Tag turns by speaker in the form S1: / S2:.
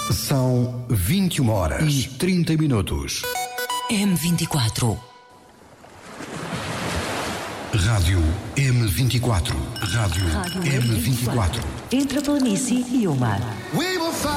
S1: São 21 horas e 30 minutos.
S2: M24.
S1: Rádio M24. Rádio M24.
S2: Entre a planície e o mar.